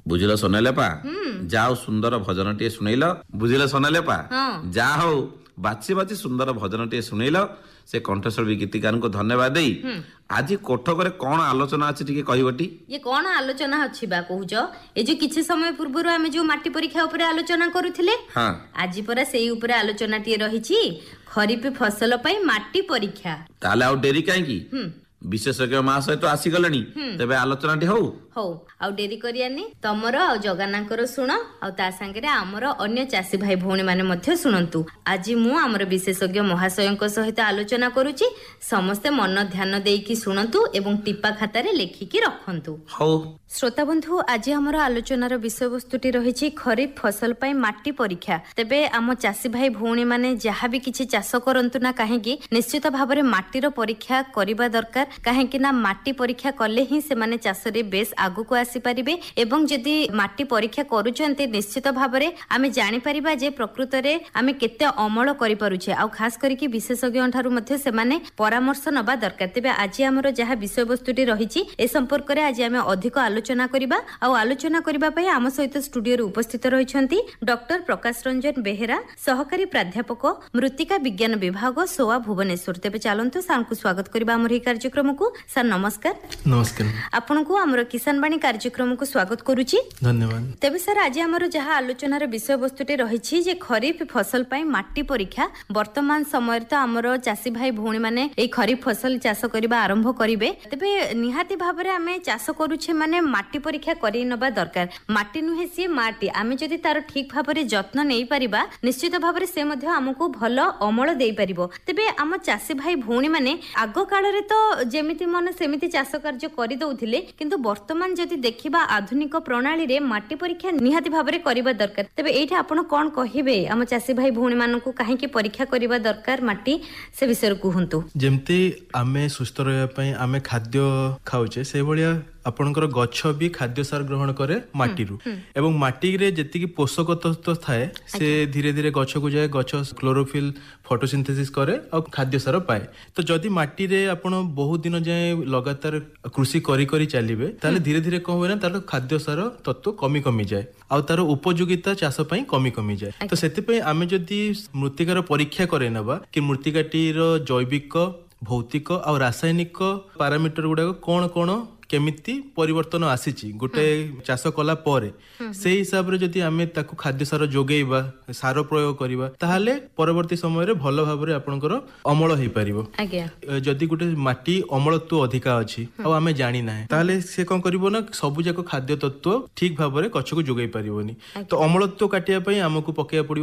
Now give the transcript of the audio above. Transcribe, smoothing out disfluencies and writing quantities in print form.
बुझिल सोनालेपा जाओ सुंदर भजन टे शुणेल बुझिल सोनालेपा जा हो बाची बाची सुंदर भजन टे शुणेल से कंठस्वरी गीतिकार को धन्यवाद दे आज कोठक कौन आलोचना अच्छी टी कहबटी ये कौन आलोचना अच्छी बा कहूच ए जो किछि समय पूर्व आमे जो माटी परीक्षा ऊपर आलोचना करूथिले आज परा सेई ऊपर आलोचना टी रहिछि खरीफ फसल पई माटी परीक्षा ताले आ डेरी काहे की विशेषज्ञ महाशय तो आसीगले तेरे आलोचना टी हो आउ डेरी करियानी तमर आ जगन्नाथर शुण आ सांगे आमर अन्य चाषी भाई भौणी माने मध्य शुणंतु आज मु आमर विशेषज्ञ महाशयଙ୍କ सहित आलोचना करूची समस्ते मन ध्यान देकी शुणंतु एवं टिपा खाता रे लेखिकी रखंतु श्रोता बंधु आज आमर आलोचनार विषय वस्तुटी रहिछि खरीफ फसल पई माटी परीक्षा तेबे आम चाषी भाई भौणी माने जहा भी किछि चाष करंतु ना काहेकि निश्चित भाबरे माटीर परीक्षा करिबा दरकार काहेकि ना माटी परीक्षा कले ही से माने चाष रे बेस आगु को आसी परिबे एवं जदि माटी परीक्षा करूचंते निश्चित भाबरे आमे जानि परिबा जे प्रकृत रे आमे केते अमल करि परुछे आ खास करिकि विशेषज्ञ ठारू मध्ये से माने परामर्श नबा दरकार तेबे आज हमर जहा विषय वस्तुटी रहिछि ए संपर्क रे आज आमे अधिक आलोचना करिबा आ आलोचना करिबा पई आम सहित स्टूडियो रे उपस्थित रहिछंती डॉक्टर प्रकाश रंजन बेहेरा सहकारी प्राध्यापक मृत्तिका विज्ञान विभाग सोआ भुवनेश्वर तेबे चालंतु सार को स्वागत करिबा हमर ही कार्यक्रम को सर नमस्कार आपन को हमर किसान बाणी कार्यक्रम को स्वागत करूची धन्यवाद तेबे सर आज हमर जहा आलोचनार विषय वस्तुटी रहिछि जे खरीफ फसल पई माटी परीक्षा वर्तमान समय तो हमर चाषी भाई भौणी माने ए खरीफ फसल चाष करिबा आरंभ करिवे तेबे निहाती भाबरे आमे चाष करूछे माने माटी परीक्षा करि नबा दरकार माटी नुहे सी माटी आमे जदि तार ठीक भाबरे जत्न नै परिबा निश्चित भाबरे से मध्ये हमकु भलो अमल देई परिबो तेबे आम चाषी भाई भौणी माने आगो काल रे तो जेमिति मन सेमिति चाष कार्य करि दउथिले किंतु वर्तमान जदि देखिबा आधुनिक प्रणाली रे माटी परीक्षा निहाती भाबरे करिबा दरकार तेबे एठी आपण कोन कहिबे आम चाषी भाई भौणी मानकु काहे कि परीक्षा करिबा दरकार माटी से विषय कहंतु जेमती आमे सुस्थ रहया पई आमे खाद्य खाउचे से भलिया आपनकर गच्छ भी खाद्य सार ग्रहण करे माटी रु एवं माटी रे जेतिकी पोषक तत्व थाए से धीरे धीरे गच्छ को जाए गच्छ क्लोरोफिल फोटोसिंथेसिस करे और खाद्य सार पाए तो जदि माटी रे आपण बहुत दिन जाए लगातार कृषि करी करी चलिबे ताले धीरे धीरे कोन होना तार खाद्य सार तत्व कमी कमी जाए आ तार उपयोगिता चाष पई कमी कमी जाए तो सेति पई आमे जदि मृत्तिकार परीक्षा करे नबा कि मृत्तिकाटीर जैविक भौतिक और रासायनिक पारामीटर गुडा कोन कोन केमिति परिवर्तन आसीची गोटे चाष कला परे से हिसाब रे जदि आमे ताकू खाद्य सार जोगेइबा सार प्रयोग करिबा ताहाले परवर्ती समय रे भलो भाबरे रे आपनकर अमल हेइ परिबो जदि गोटे माटी अमलत्व अधिका अछि आ आमे जानि नाही ताहाले से कोन करिवो ना सबु जाक खाद्य तत्व ठीक भाबरे गछ को जोगेइ परिबोनी तो अमलत्व काटिया पई हमकु पकेया पड़िबो